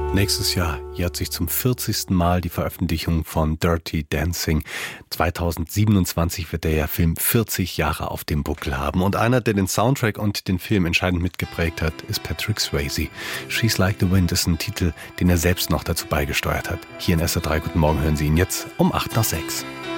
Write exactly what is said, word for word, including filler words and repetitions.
Nächstes Jahr jährt sich zum vierzigsten Mal die Veröffentlichung von Dirty Dancing. zweitausendsiebenundzwanzig wird der Film vierzig Jahre auf dem Buckel haben. Und einer, der den Soundtrack und den Film entscheidend mitgeprägt hat, ist Patrick Swayze. She's Like the Wind ist ein Titel, den er selbst noch dazu beigesteuert hat. Hier in S R drei Guten Morgen hören Sie ihn jetzt um acht nach sechs.